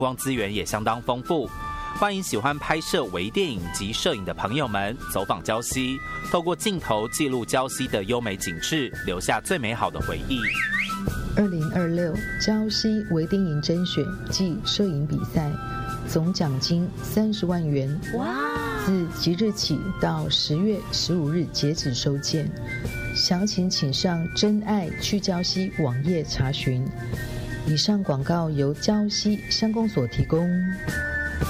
光资源也相当丰富。欢迎喜欢拍摄微电影及摄影的朋友们走访礁溪，透过镜头记录礁溪的优美景致，留下最美好的回忆。 2026礁溪微电影甄选暨摄影比赛，总奖金30万元。哇！自即日起到10月15日截止收件，详情请上真爱去礁溪网页查询。以上广告由礁溪乡公所提供。